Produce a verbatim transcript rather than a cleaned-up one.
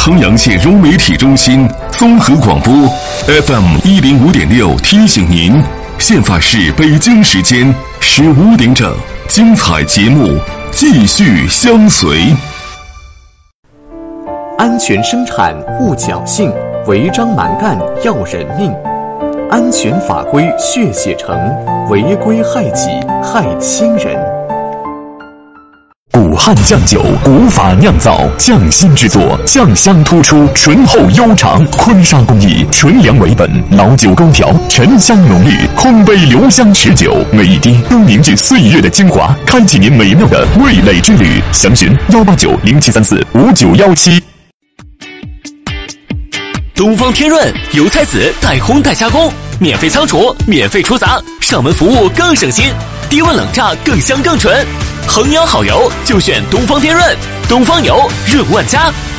衡阳县融媒体中心综合广播 F M 一零五点六提醒您，宪法是北京时间十五点整，精彩节目继续相随。 安全生产勿侥幸，违章蛮干要人命。安全法规血写成，违规害己害亲人。 古汉酱酒，古法酿造，匠心制作，酱香突出，醇厚悠长。坤沙工艺，纯粮为本，老酒勾调，沉香浓郁，空杯留香持久，每一滴都凝聚岁月的精华，开启您美妙的味蕾之旅。详询幺八九零七三四五九幺七。 东方天润油菜籽带烘带加工，免费仓储，免费出杂，上门服务更省心，低温冷榨更香更纯。衡阳好油就选东方天润，东方油润万家。